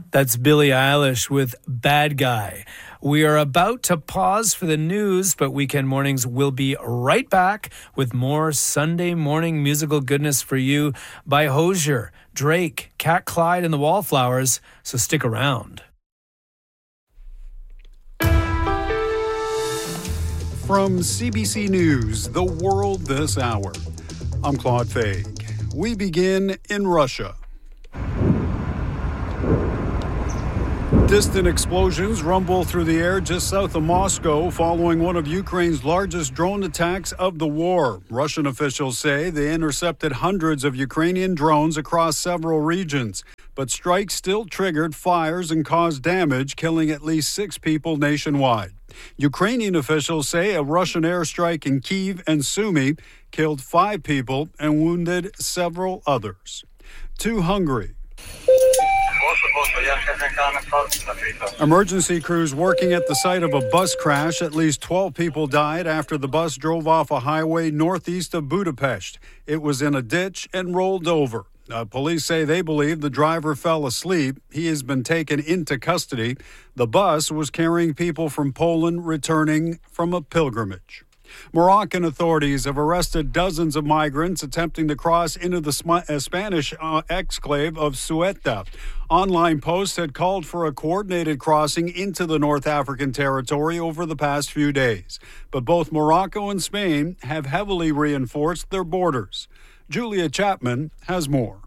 That's Billie Eilish with Bad Guy. We are about to pause for the news, but Weekend Mornings will be right back with more Sunday morning musical goodness for you by Hozier, Drake, Cat Clyde, and the Wallflowers, so stick around. From CBC News, The World This Hour, I'm Claude Faig. We begin in Russia. Distant explosions rumble through the air just south of Moscow following one of Ukraine's largest drone attacks of the war. Russian officials say they intercepted hundreds of Ukrainian drones across several regions, but strikes still triggered fires and caused damage, killing at least 6 people nationwide. Ukrainian officials say a Russian airstrike in Kyiv and Sumy killed 5 people and wounded several others. To Hungary. Emergency crews working at the site of a bus crash. At least 12 people died after the bus drove off a highway northeast of Budapest. It was in a ditch and rolled over. Police say they believe the driver fell asleep. He has been taken into custody. The bus was carrying people from Poland returning from a pilgrimage. Moroccan authorities have arrested dozens of migrants attempting to cross into the Spanish exclave of Ceuta. Online posts had called for a coordinated crossing into the North African territory over the past few days. But both Morocco and Spain have heavily reinforced their borders. Julia Chapman has more.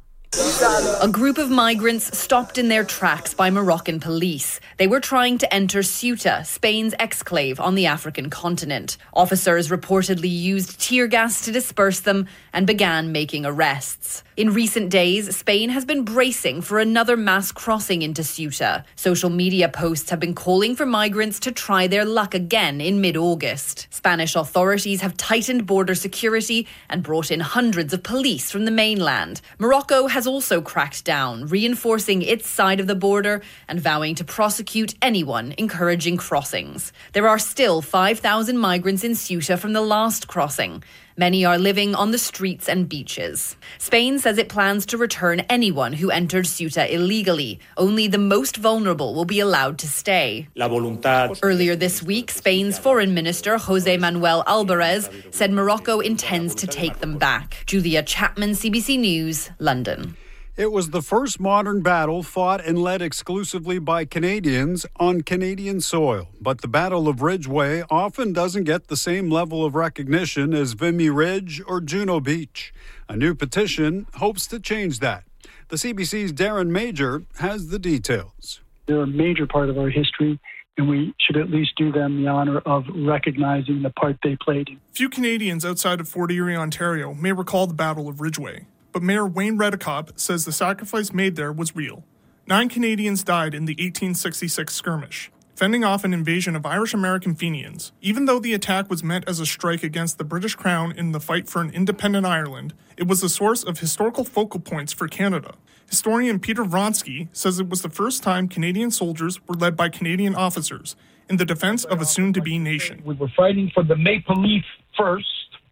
A group of migrants stopped in their tracks by Moroccan police. They were trying to enter Ceuta, Spain's exclave on the African continent. Officers reportedly used tear gas to disperse them and began making arrests. In recent days, Spain has been bracing for another mass crossing into Ceuta. Social media posts have been calling for migrants to try their luck again in mid-August. Spanish authorities have tightened border security and brought in hundreds of police from the mainland. Morocco has also cracked down, reinforcing its side of the border and vowing to prosecute anyone encouraging crossings. There are still 5,000 migrants in Ceuta from the last crossing. Many are living on the streets and beaches. Spain says it plans to return anyone who entered Ceuta illegally. Only the most vulnerable will be allowed to stay. Earlier this week, Spain's Foreign Minister José Manuel Albares said Morocco intends to take them back. Julia Chapman, CBC News, London. It was the first modern battle fought and led exclusively by Canadians on Canadian soil. But the Battle of Ridgeway often doesn't get the same level of recognition as Vimy Ridge or Juno Beach. A new petition hopes to change that. The CBC's Darren Major has the details. They're a major part of our history, and we should at least do them the honor of recognizing the part they played. Few Canadians outside of Fort Erie, Ontario may recall the Battle of Ridgeway. But Mayor Wayne Redekop says the sacrifice made there was real. 9 Canadians died in the 1866 skirmish, fending off an invasion of Irish-American Fenians. Even though the attack was meant as a strike against the British Crown in the fight for an independent Ireland, it was a source of historical focal points for Canada. Historian Peter Vronsky says it was the first time Canadian soldiers were led by Canadian officers in the defense of a soon-to-be nation. We were fighting for the Maple Leaf first,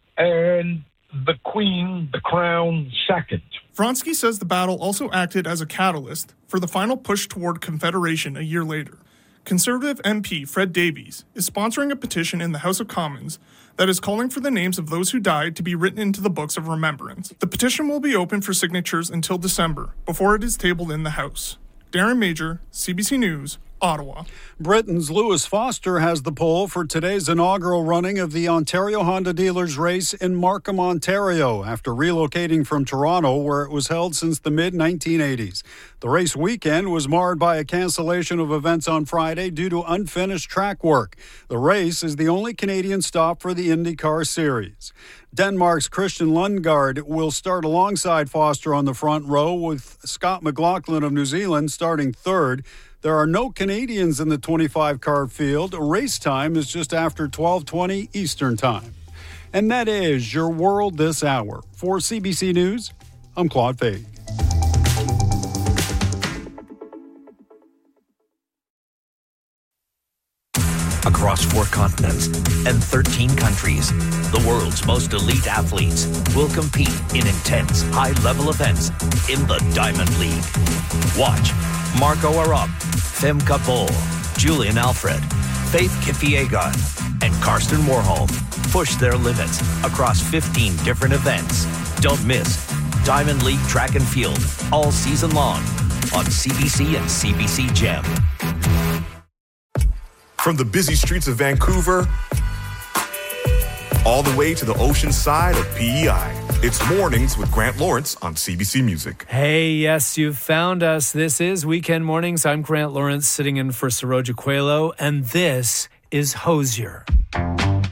and the Queen, the Crown, second. Vronsky says the battle also acted as a catalyst for the final push toward Confederation a year later. Conservative MP Fred Davies is sponsoring a petition in the House of Commons that is calling for the names of those who died to be written into the books of remembrance. The petition will be open for signatures until December, before it is tabled in the House. Darren Major, CBC News, Ottawa. Britain's Lewis Foster has the pole for today's inaugural running of the Ontario Honda Dealers race in Markham, Ontario, after relocating from Toronto, where it was held since the mid-1980s. The race weekend was marred by a cancellation of events on Friday due to unfinished track work. The race is the only Canadian stop for the IndyCar Series. Denmark's Christian Lundgaard will start alongside Foster on the front row, with Scott McLaughlin of New Zealand starting third. There are no Canadians in the 25-car field. Race time is just after 12:20 Eastern Time. And that is your World This Hour. For CBC News, I'm Claude Faig. across 4 continents and 13 countries. The world's most elite athletes will compete in intense, high-level events in the Diamond League. Watch Marco Arop, Femke Bol, Julian Alfred, Faith Kipyegon, and Karsten Warholm push their limits across 15 different events. Don't miss Diamond League Track and Field all season long on CBC and CBC Gem. From the busy streets of Vancouver all the way to the ocean side of PEI. It's Mornings with Grant Lawrence on CBC Music. Hey, yes, you've found us. This is Weekend Mornings. I'm Grant Lawrence sitting in for Saroja Coelho, and this is Hosier.